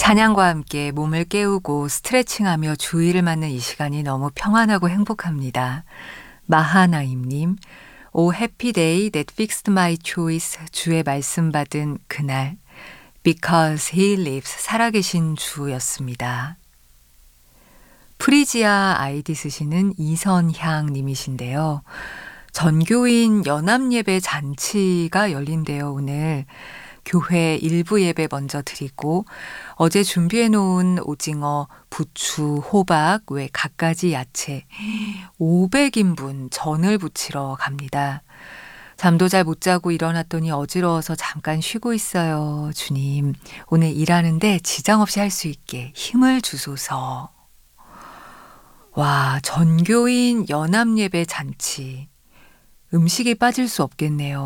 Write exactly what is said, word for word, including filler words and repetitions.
찬양과 함께 몸을 깨우고 스트레칭하며 주의를 맞는 이 시간이 너무 평안하고 행복합니다. 마하나임님, O happy day that fixed my choice. 주의 말씀 받은 그날. Because he lives. 살아계신 주였습니다. 프리지아 아이디 쓰시는 이선향 님이신데요. 전교인 연합예배 잔치가 열린대요, 오늘. 교회 일부 예배 먼저 드리고 어제 준비해 놓은 오징어, 부추, 호박, 외 갖가지 야채 오백 인분 전을 부치러 갑니다. 잠도 잘 못 자고 일어났더니 어지러워서 잠깐 쉬고 있어요. 주님, 오늘 일하는데 지장 없이 할 수 있게 힘을 주소서. 와, 전교인 연합예배 잔치. 음식이 빠질 수 없겠네요.